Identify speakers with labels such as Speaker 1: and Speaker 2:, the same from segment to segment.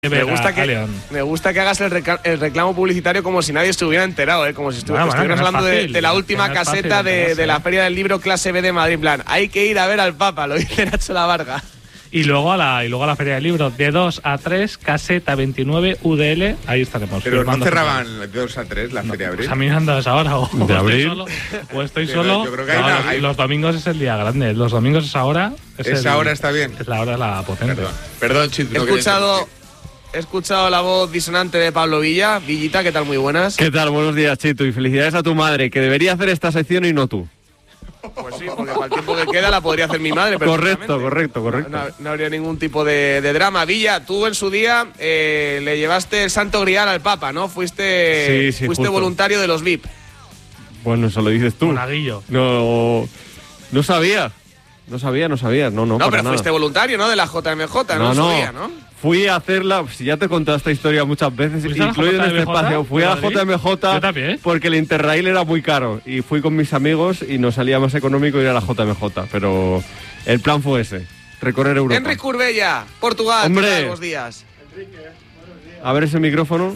Speaker 1: Me gusta que hagas el reclamo publicitario como si nadie estuviera enterado, como si estuvieras hablando de la última caseta de la Feria del Libro Clase B de Madrid. En plan, hay que ir a ver al Papa, lo dice Nacho Lavarga.
Speaker 2: Y luego a la Feria del Libro, de 2 a 3, caseta 29, UDL, ahí estaremos.
Speaker 3: Pero no cerraban de 2 a 3 la Feria de Abril.
Speaker 2: Pues a mí me han dado esa hora, o
Speaker 4: de abril.
Speaker 2: Estoy solo.
Speaker 3: Yo creo que
Speaker 2: los domingos es el día grande, los domingos es ahora.
Speaker 3: Esa hora está bien.
Speaker 2: Es la hora de la potente.
Speaker 3: Perdón, Chito.
Speaker 1: He escuchado la voz disonante de Pablo Villa. Villita, ¿qué tal? Muy buenas.
Speaker 4: ¿Qué tal? Buenos días, Chito. Y felicidades a tu madre, que debería hacer esta sección y no tú.
Speaker 1: Pues sí, porque para el tiempo que queda la podría hacer mi madre.
Speaker 4: Correcto.
Speaker 1: No habría ningún tipo de drama. Villa, tú en su día le llevaste el santo grial al Papa, ¿no? Fuiste voluntario de los VIP.
Speaker 4: Bueno, eso lo dices tú.
Speaker 2: Monaguillo.
Speaker 4: No sabía. No,
Speaker 1: pero
Speaker 4: para
Speaker 1: fuiste
Speaker 4: nada.
Speaker 1: voluntario, ¿no? De la JMJ, ¿no? En su día, ¿no?
Speaker 4: Fui a hacerla, si ya te he contado esta historia muchas veces, incluido en este espacio. Fui a la JMJ porque el Interrail era muy caro y fui con mis amigos y nos salía más económico ir a la JMJ, pero el plan fue ese, recorrer Europa.
Speaker 1: Enrique Curbella, Portugal.
Speaker 4: Hombre,
Speaker 1: buenos días.
Speaker 5: Enrique, buenos días.
Speaker 4: A ver ese micrófono.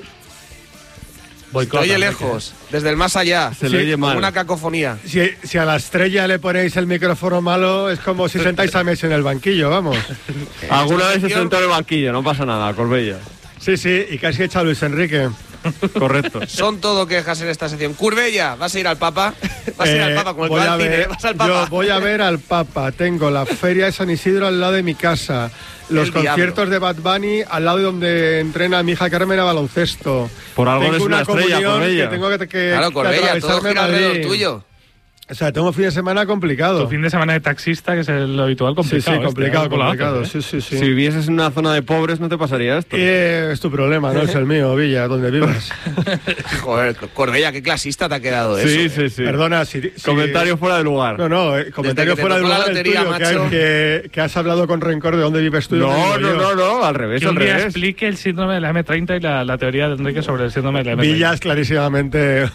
Speaker 1: Se oye lejos, desde el más allá.
Speaker 4: Se le oye mal.
Speaker 1: Una cacofonía.
Speaker 5: Si a la estrella le ponéis el micrófono malo, es como si sentáis a Messi en el banquillo, vamos.
Speaker 4: Alguna vez se sentó en el banquillo, no pasa nada, Corbella.
Speaker 5: Sí, y casi echa a Luis Enrique.
Speaker 4: Correcto.
Speaker 1: Son todo quejas en esta sección. Curbella, ¿vas a ir al Papa? ¿Vas a ir al Papa como el que va al cine? ¿Vas al Papa?
Speaker 5: Yo voy a ver al Papa. Tengo la Feria de San Isidro al lado de mi casa. Los conciertos de Bad Bunny al lado de donde entrena mi hija Carmen a baloncesto.
Speaker 4: Por algo
Speaker 5: tengo
Speaker 4: es una estrella, Corbella.
Speaker 5: Que tengo que
Speaker 1: claro, Corbella, todo gira alrededor tuyo.
Speaker 5: O sea, tengo un fin de semana complicado.
Speaker 2: Tu fin de semana de taxista, que es lo habitual, complicado.
Speaker 5: Sí, complicado. Sí.
Speaker 4: Si vivieses en una zona de pobres, no te pasaría esto.
Speaker 5: Es tu problema, no es el mío, Villa, donde vivas.
Speaker 1: Joder, Corbella, qué clasista te ha quedado eso.
Speaker 4: Sí.
Speaker 5: Perdona,
Speaker 4: comentario fuera de lugar.
Speaker 5: No, comentario fuera de lugar
Speaker 1: lotería,
Speaker 5: el tuyo, que has hablado con rencor de dónde vives tú.
Speaker 4: No, al revés.
Speaker 2: Que un día explique el síndrome de la M30 y la teoría de Enrique sobre el síndrome de la M30.
Speaker 5: Villa es clarísimamente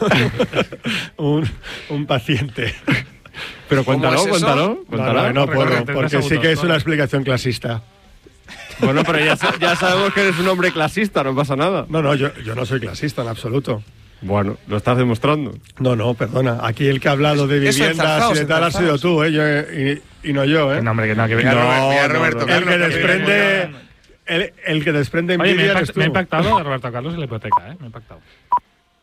Speaker 5: un paciente.
Speaker 4: Pero cuéntalo.
Speaker 5: No puedo, porque sí que es una explicación clasista.
Speaker 4: Bueno, pero ya sabemos que eres un hombre clasista, no pasa nada.
Speaker 5: No, yo no soy clasista en absoluto.
Speaker 4: Bueno, lo estás demostrando.
Speaker 5: No, perdona. Aquí el que ha hablado de viviendas y de tal ha sido tú, y no yo,
Speaker 2: No, hombre, que no, que
Speaker 3: Roberto
Speaker 5: el que desprende... El que desprende envidia eres tú.
Speaker 2: Me ha impactado a Roberto Carlos y la hipoteca, me ha impactado.